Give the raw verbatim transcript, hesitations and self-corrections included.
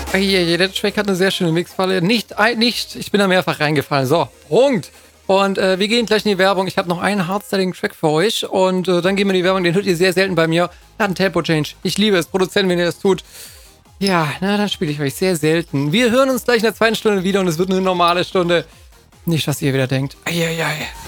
Eieiei, der Track hat eine sehr schöne Mixfalle. Nicht, ein- nicht, ich bin da mehrfach reingefallen. So, Punkt. Und äh, wir gehen gleich in die Werbung. Ich habe noch einen Hardstyling-Track für euch. Und äh, dann gehen wir in die Werbung. Den hört ihr sehr selten bei mir. Hat einen Tempo-Change. Ich liebe es. Produzenten, wenn ihr das tut. Ja, na, dann spiele ich euch sehr selten. Wir hören uns gleich in der zweiten Stunde wieder und es wird eine normale Stunde. Nicht, was ihr wieder denkt. Eieiei.